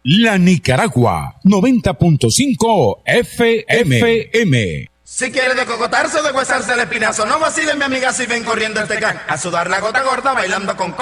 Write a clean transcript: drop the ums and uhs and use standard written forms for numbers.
La Nicaragua, 90.5 FM. Si quiere descocotarse o deshuesarse el espinazo, no vacile mi amiga si ven corriendo el Tecán. A sudar la gota gorda bailando con